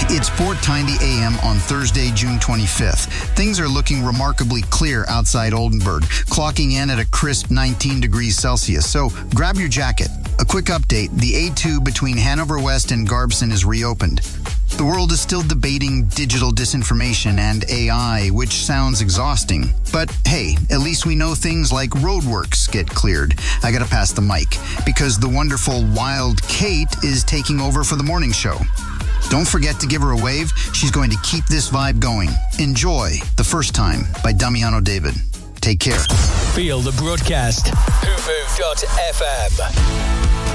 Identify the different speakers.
Speaker 1: It's 4:90 a.m. on Thursday, June 25th. Things are looking remarkably clear outside Oldenburg, clocking in at a crisp 19 degrees Celsius. So grab your jacket. A quick update. The A2 between Hanover West and Garbsen is reopened. The world is still debating digital disinformation and AI, which sounds exhausting. But hey, at least we know things like roadworks get cleared. I gotta pass the mic, because the wonderful Wild Kate is taking over for the morning show. Don't forget to give her a wave. She's going to keep this vibe going. Enjoy The First Time by Damiano David. Take care.
Speaker 2: Feel the broadcast. WhoMove.fm.